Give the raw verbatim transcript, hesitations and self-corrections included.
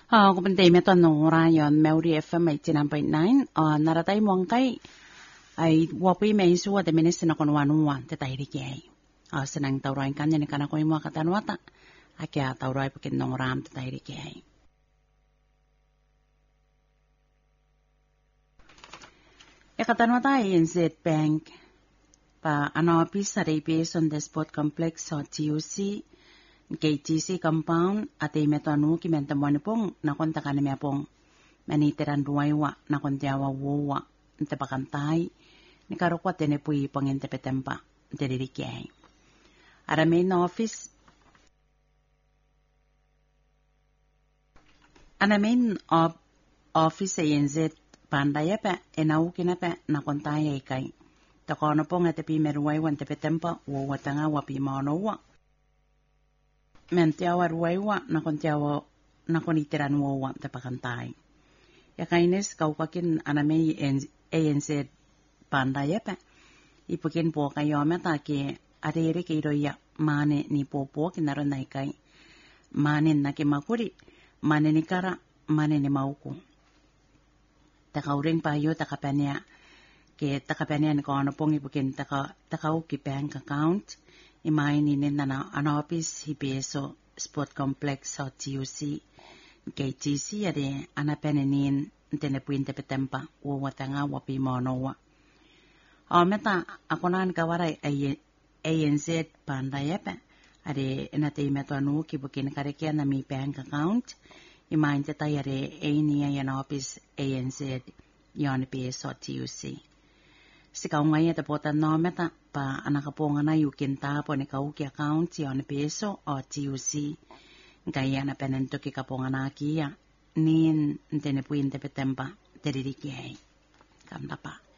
Ah, ko pantay meto no rayon Maori F M eighty nine point nine. Ah, naratay mo ang kay ay wapoy may suwa de minis na kunwanuwa te tairi kay. Ah, senang tauray kanya ni kana ko imo katanwata. Akya tauray pakin nong ram te tairi kay. E katanwata ay N Z Bank pa ano pisa repes on the spot complex sa T U C K T C compound at ay meto anu ki menta mo pong nakonta ka na pong manitiran ruwaywa nakontiawa wuwa nte pakantay ni karukwat tene pui pangente petempa nte ara main office ana main of office ay N Z pandaya pa enau kinapa nakontay ay kay takono pong ate pi meruwaywa nte petempa wuwa tanga wapi manowa mentiawa ruwaywa na kontiawa na konitiran wawa te pakantay. Ya kaines kaukakin aname A N Z pandaya pa. Ipukin po kayo mata ki arere kiro ya mane ni popo kinaron na ikay. Mane na kimakuri, mane ni kara, mane ni mauku. Takauring payo takapanya ki takapanya ni ko ano pong ipukin taka takau ki bank account. Imain ini na ano office hipeso sport complex sa T U C K T C ade anapenenin tene puinte petempa uwatanga wapi monowa. O meta ako nan kawaray ay A N Z pandaya pa ade enate meto anu kibukin karekia na mi bank account imain te tayare ay niya yan office A N Z yon peso T U C. Sikaw ngayon tapotan no meta pa anakapunga na yukin tapo ni kauki account yon peso o T U C. Kaya na penento ki kapunga na kiya nin ntene puinte petempa teririki ay. Kamta pa.